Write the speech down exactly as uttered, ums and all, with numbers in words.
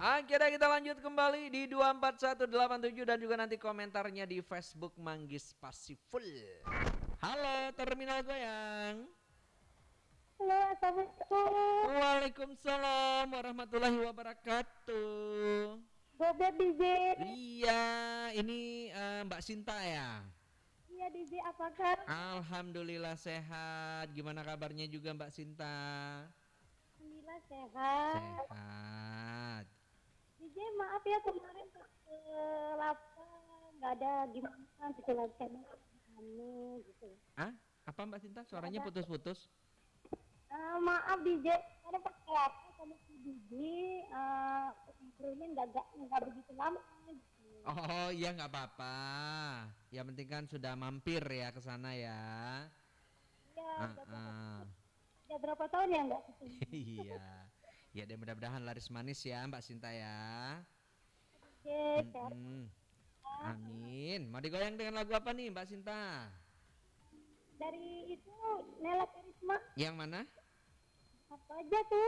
Akhirnya kita lanjut kembali di dua empat satu delapan tujuh dan juga nanti komentarnya di Facebook Manggis Pasiful. Halo Terminal Goyang. Halo, Assalamualaikum. Waalaikumsalam warahmatullahi wabarakatuh. Bobet D J. Iya, ini uh, Mbak Sinta ya. Iya D J, apa kabar? Alhamdulillah sehat. Gimana kabarnya juga Mbak Sinta? Alhamdulillah sehat. Sehat. D J, maaf ya kemarin ke lapang nggak ada gimana gitu latihan kami gitu. Ah, apa Mbak Sinta? Suaranya putus-putus. Uh, maaf D J, karena pas ke lapang sama si D J uh, ngobrolnya nggak nggak nggak begitu lama. Gitu. Oh iya nggak apa-apa. Yang penting kan sudah mampir ya ke sana ya. Iya. Uh, Udah, uh. udah berapa tahun ya nggak ketemu? Iya. Ya dan mudah-mudahan laris manis ya Mbak Sinta ya. Oke, Mm-mm. Amin. Mau digoyang dengan lagu apa nih Mbak Sinta? dari itu Nela Karisma. Yang mana? Apa aja tuh?